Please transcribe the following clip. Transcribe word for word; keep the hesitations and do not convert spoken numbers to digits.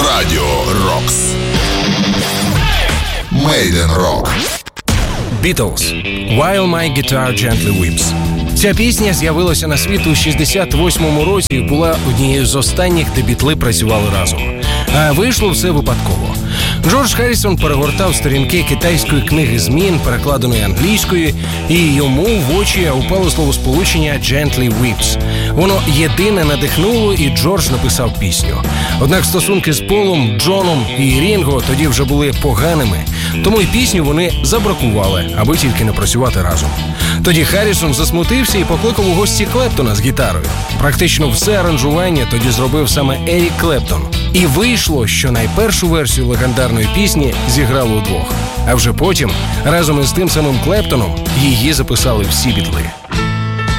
Радіо Рокс. Made in Rock. Beatles. While My Guitar Gently Weeps. Ця пісня з'явилася на світ у шістдесят восьмому році і була однією з останніх, де Бітли працювали разом. А вийшло все випадково. Джордж Харрісон перегортав сторінки китайської книги змін, перекладеної англійською, і йому в очі упало словосполучення «Gently Weeps». Воно єдине надихнуло, і Джордж написав пісню. Однак стосунки з Полом, Джоном і Рінго тоді вже були поганими, тому й пісню вони забракували, аби тільки не працювати разом. Тоді Харрісон засмутився і покликав у гості Клептона з гітарою. Практично все аранжування тоді зробив саме Ерік Клептон. І вийшло, що найпершу версію легендарної пісні зіграли удвох. А вже потім, разом із тим самим Клептоном, її записали всі Бітли.